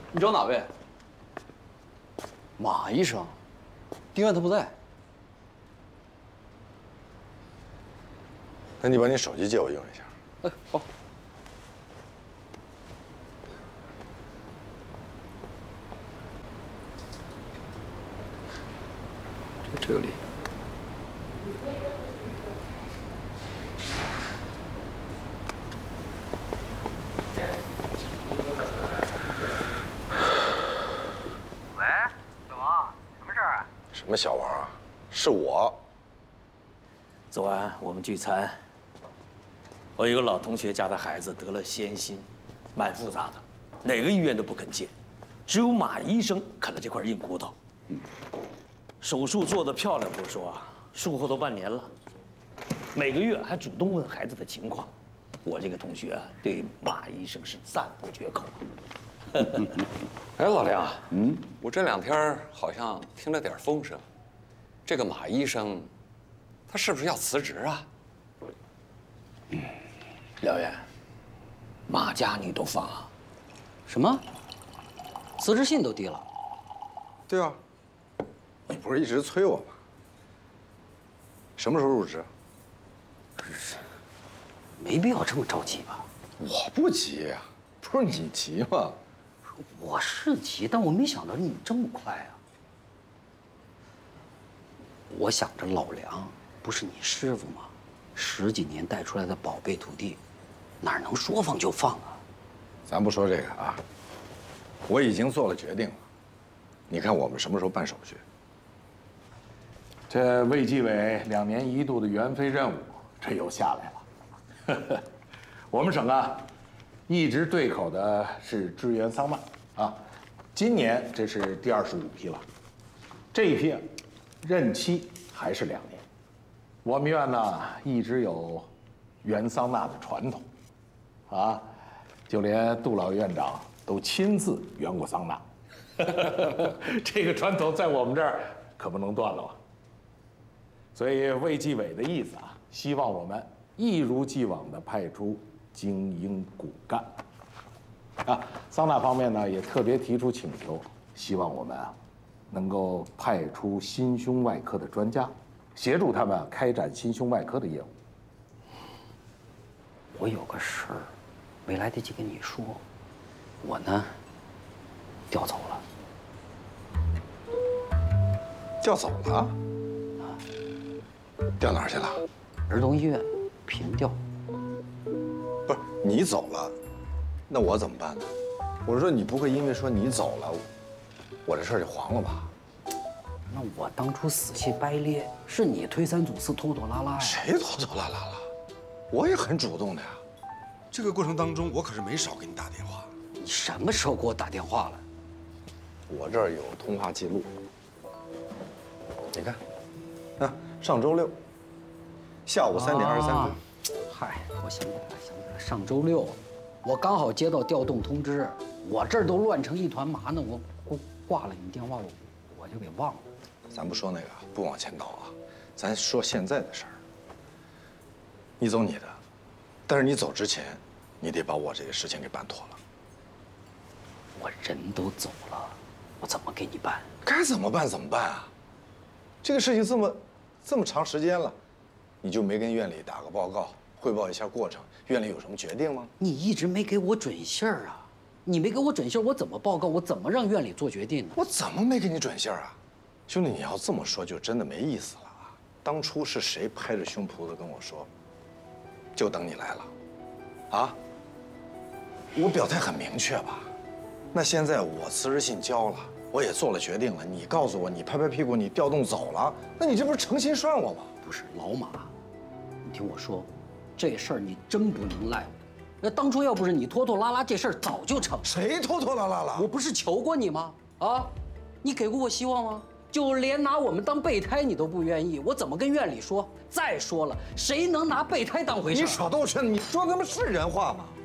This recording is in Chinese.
你找哪位？马医生，丁院他不在。 那你把你手机借我用一下。 哎，好。这里。 喂，小王，什么事儿啊？ 什么小王啊？是我。 昨晚我们聚餐，我有个老同学家的孩子得了先心，蛮复杂的，哪个医院都不肯接，只有马医生啃了这块硬骨头。手术做得漂亮不说，术后都半年了，每个月还主动问孩子的情况。我这个同学对马医生是赞不绝口。 哎，老梁，我这2天好像听了点风声，这个马医生，他是不是要辞职啊？ 廖远，马家你都放啊？ 什么？辞职信都递了？ 对啊，你不是一直催我吗？什么时候入职？ 没必要这么着急吧？ 我不急呀，不是你急吗？ 我是急，但我没想到你这么快啊！我想着老梁不是你师傅吗？10几年带出来的宝贝徒弟，哪能说放就放啊？ 咱不说这个啊，我已经做了决定了。你看我们什么时候办手续？ 这卫计委2年1度的援非任务，这又下来了。我们省啊，一直对口的是支援桑拿啊，今年这是第25批了，这一批任期还是2年。我们院呢一直有援桑拿的传统，啊，就连杜老院长都亲自援过桑拿，这个传统在我们这儿可不能断了啊。所以卫计委的意思啊，希望我们一如既往地派出精英骨干。啊，桑拿方面呢也特别提出请求，希望我们啊能够派出心胸外科的专家，协助他们开展心胸外科的业务。 我有个事儿，没来得及跟你说，我呢调走了。 调走了？调哪儿去了？ 儿童医院平调。 不是你走了，那我怎么办呢？我说你不会因为说你走了，我这事儿就黄了吧？ 那我当初死乞白咧，是你推三阻四、拖拖拉拉呀。 谁拖拖拉拉了？我也很主动的呀。这个过程当中，我可是没少给你打电话。 你什么时候给我打电话了？ 我这儿有通话记录，你看，啊，上周6下午3点23分。 嗨，我想起来了，上周6，我刚好接到调动通知，我这儿都乱成一团麻呢，我挂了你电话，我就给忘了。 咱不说那个，不往前倒啊，咱说现在的事儿。你走你的，但是你走之前，你得把我这个事情给办妥了。 我人都走了，我怎么给你办？ 该怎么办怎么办啊？这个事情这么长时间了，你就没跟院里打个报告，汇报一下过程？院里有什么决定吗？ 你一直没给我准信儿啊！你没给我准信儿，我怎么报告？我怎么让院里做决定呢？ 我怎么没给你准信儿啊？兄弟，你要这么说就真的没意思了啊！当初是谁拍着胸脯的跟我说，就等你来了，啊？我表态很明确吧？那现在我辞职信交了，我也做了决定了，你告诉我你拍拍屁股你调动走了，那你这不是诚心涮我吗？ 不是老马，你听我说，这事儿你真不能赖我。那当初要不是你拖拖拉拉，这事儿早就成。 谁拖拖拉拉了？ 我不是求过你吗？啊，你给过我希望吗？就连拿我们当备胎你都不愿意，我怎么跟院里说？再说了，谁能拿备胎当回事？ 你少逗趣，你说他妈是人话吗？